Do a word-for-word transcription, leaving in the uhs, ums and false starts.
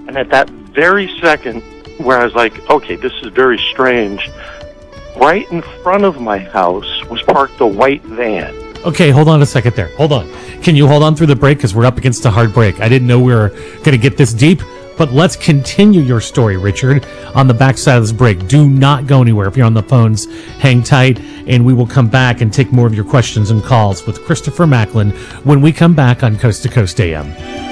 And at that very second where I was like, okay, this is very strange, right in front of my house was parked a white van. Okay, hold on a second there. Hold on. Can you hold on through the break? Because we're up against a hard break. I didn't know we were going to get this deep, but let's continue your story, Richard, on the backside of this break. Do not go anywhere. If you're on the phones, hang tight, and we will come back and take more of your questions and calls with Christopher Macklin when we come back on Coast to Coast A M.